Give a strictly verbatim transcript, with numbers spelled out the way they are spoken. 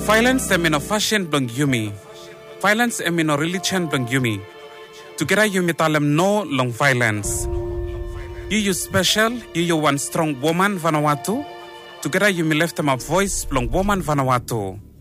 Violence em in a fashion blang yumi. Violence em in a religion blang yumi. Together yumi talem no long violence. You you special, you you one strong woman Vanuatu. Together yumi left them a voice blang woman Vanuatu.